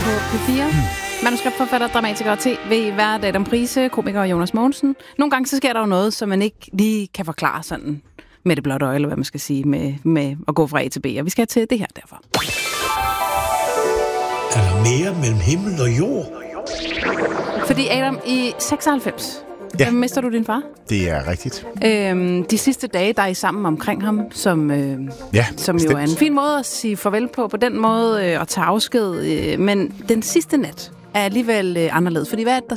på P4. Manuskriptforfatter, dramatiker og tv-vært Adam Price, komiker Jonas Mogensen. Nogle gange så sker der jo noget, som man ikke lige kan forklare sådan med det blotte øje, eller hvad man skal sige, med at gå fra A til B. Og vi skal til det her derfor. Er der mere mellem himmel og jord? Fordi Adam, i 96, Ja. mister du din far. Det er rigtigt. De sidste dage, der er I sammen omkring ham, som jo er en fin måde at sige farvel på den måde at tage afsked. Men den sidste nat er alligevel anderledes. Fordi hvad er det, der